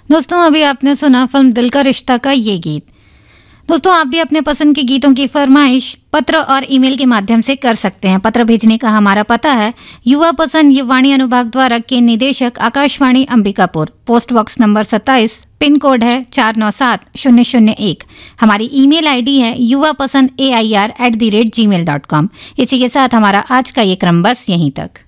दोस्तों अभी आपने सुना फिल्म दिल का रिश्ता का ये गीत। दोस्तों आप भी अपने पसंद के गीतों की फरमाइश पत्र और ईमेल के माध्यम से कर सकते हैं। पत्र भेजने का हमारा पता है युवा पसंद युवाणी अनुभाग द्वारा के निदेशक Akashvani Ambikapur, post box number 27, pin code है 497001। हमारी ईमेल आईडी है yuvapasand@gmail.com। इसी के साथ हमारा आज का ये क्रम बस यहीं तक।